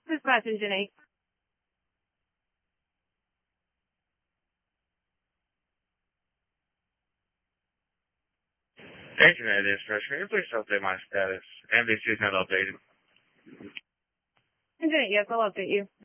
Dispatch Engine 8. Engine 8 dispatch, can you please update my status? NBC is not updated. Engine 8, yes, I'll update you.